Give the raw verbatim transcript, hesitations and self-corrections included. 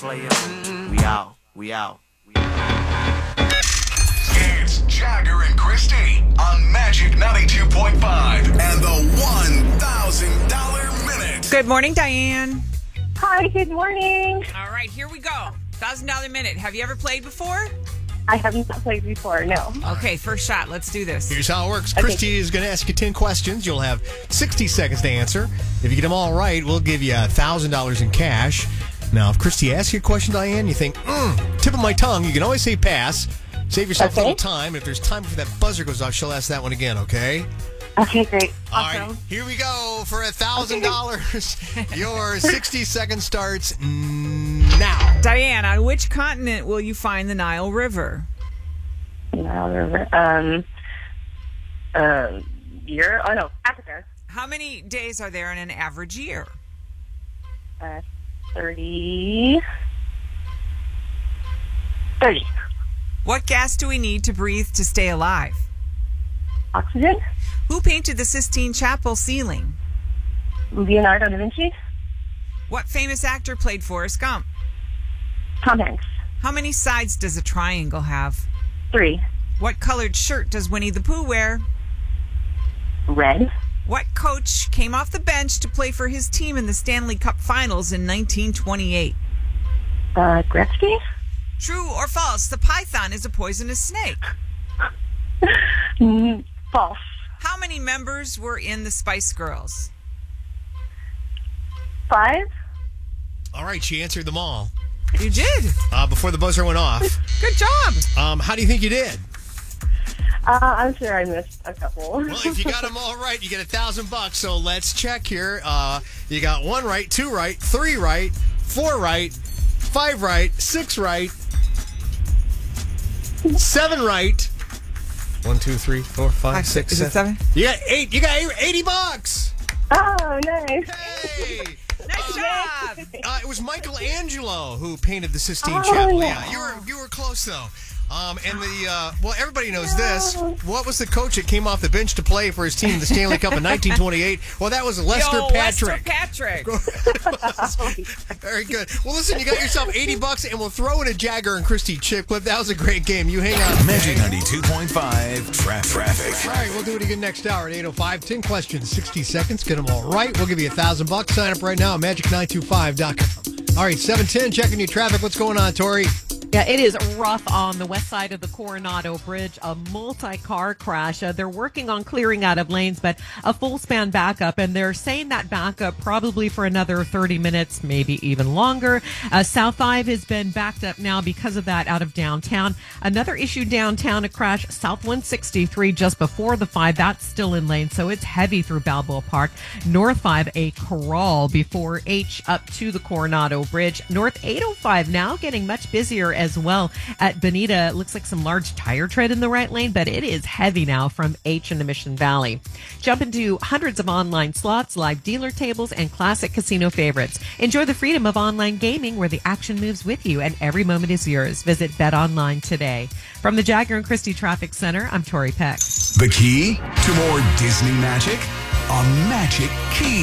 Player, we out, we out. It's Jagger and Christy on Magic ninety-two point five and the one thousand dollars Minute. Good morning, Diane. Hi, good morning. All right, here we go. one thousand dollars Minute. Have you ever played before? I haven't played before, no. Okay, first shot. Let's do this. Here's how it works. Okay. Christy is going to ask you ten questions. You'll have sixty seconds to answer. If you get them all right, we'll give you one thousand dollars in cash. Now, if Christy asks you a question, Diane, you think, mm, tip of my tongue, you can always say pass. Save yourself Okay. a little time. If there's time before that buzzer goes off, she'll ask that one again, okay? Okay, great. All Awesome. right, here we go for one thousand dollars. Your sixty seconds starts now. Diane, on which continent will you find the Nile River? Nile River. Um, uh, Europe? Oh, no, Africa. How many days are there in an average year? Uh, thirty. thirty. What gas do we need to breathe to stay alive? Oxygen? Who painted the Sistine Chapel ceiling? Leonardo da Vinci? What famous actor played Forrest Gump? Tom Hanks. How many sides does a triangle have? Three. What colored shirt does Winnie the Pooh wear? Red. What coach came off the bench to play for his team in the Stanley Cup Finals in nineteen twenty-eight? Uh, Gretzky? True or false, the python is a poisonous snake? Mm, false. How many members were in the Spice Girls? Five. All right, she answered them all You did. uh, before the buzzer went off. Good job. Um, how do you think you did? Uh, I'm sure I missed a couple. Well, if you got them all right, you get a thousand bucks. So let's check here. Uh, you got one right, two right, three right, four right, five right, six right, seven right. One, two, three, four, five, Five, six, is it seven. seven? You got eight. You got eighty bucks. Oh, nice. Hey. Nice job. Uh, it was Michelangelo who painted the Sistine Oh, Chapel. yeah. Yeah, you were you were close though. Um, and the uh, well, everybody knows this. What was the coach that came off the bench to play for his team in the Stanley Cup in nineteen twenty-eight? Well, that was Lester Yo, Patrick. Lester Patrick. Very good. Well, listen, you got yourself eighty bucks, and we'll throw in a Jagger and Christy chip clip. That was a great game. You hang on. Magic ninety-two point five tra- traffic. All right, we'll do it again next hour at eight oh five. ten questions, sixty seconds. Get them all right. We'll give you a thousand bucks. Sign up right now at magic nine two five dot com. All right, seven ten, checking your traffic. What's going on, Tori? Yeah, it is rough on the west side of the Coronado Bridge. A multi-car crash. Uh, they're working on clearing out of lanes, but a full span backup, and they're saying that backup probably for another thirty minutes, maybe even longer. Uh, South five has been backed up now because of that out of downtown. Another issue downtown, a crash South one sixty-three just before the five. That's still in lane, so it's heavy through Balboa Park. North five, a crawl before H up to the Coronado Bridge. North eight oh five now getting much busier as well at Bonita. Looks like some large tire tread in the right lane, but it is heavy now from H in the Mission Valley. Jump into hundreds of online slots, live dealer tables, and classic casino favorites. Enjoy the freedom of online gaming where the action moves with you and every moment is yours. Visit BetOnline today. From the Jagger and Christie Traffic Center, I'm Tori Peck. The key to more Disney magic? A magic key.